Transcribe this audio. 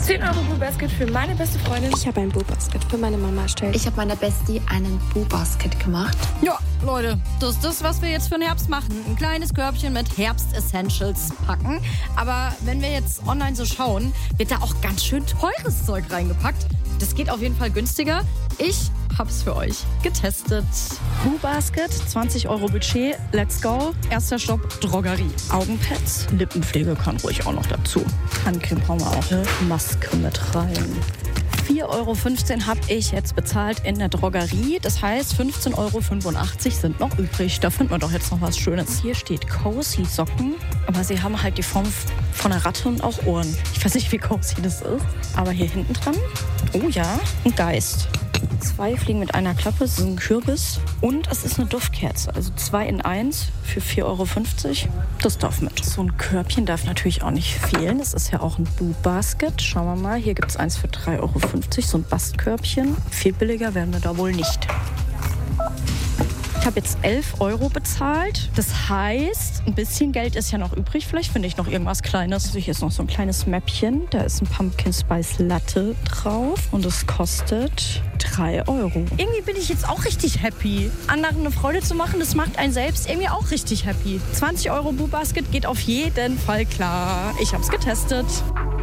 10 Euro Boo Basket für meine beste Freundin. Ich habe ein Boo Basket für meine Mama erstellt. Ich habe meiner Bestie einen Boo Basket gemacht. Ja, Leute, das ist das, was wir jetzt für den Herbst machen. Ein kleines Körbchen mit Herbst-Essentials packen. Aber wenn wir jetzt online so schauen, wird da auch ganz schön teures Zeug reingepackt. Das geht auf jeden Fall günstiger. Ich hab's für euch getestet. Boo Basket, 20 Euro Budget, let's go. Erster Stopp, Drogerie. Augenpads, Lippenpflege kann ruhig auch noch dazu. Handcreme brauchen wir auch. Eine Maske mit rein. 4,15 Euro habe ich jetzt bezahlt in der Drogerie. Das heißt, 15,85 Euro sind noch übrig. Da finden wir doch jetzt noch was Schönes. Hier steht Cozy Socken. Aber sie haben halt die Form von einer Ratte und auch Ohren. Ich weiß nicht, wie cozy das ist. Aber hier hinten dran, oh ja, ein Geist. 2 Fliegen mit einer Klappe, so ein Kürbis. Und es ist eine Duftkerze, also 2 in 1 für 4,50 Euro. Das darf mit. So ein Körbchen darf natürlich auch nicht fehlen. Das ist ja auch ein Boo Basket. Schauen wir mal, hier gibt es eins für 3,50 Euro, so ein Bastkörbchen. Viel billiger werden wir da wohl nicht. Ich habe jetzt 11 Euro bezahlt. Das heißt, ein bisschen Geld ist ja noch übrig. Vielleicht finde ich noch irgendwas Kleines. Also hier ist noch so ein kleines Mäppchen. Da ist ein Pumpkin Spice Latte drauf. Und es kostet 3 Euro. Irgendwie bin ich jetzt auch richtig happy. Anderen eine Freude zu machen, das macht einen selbst irgendwie auch richtig happy. 20 Euro Boo Basket geht auf jeden Fall klar. Ich habe es getestet.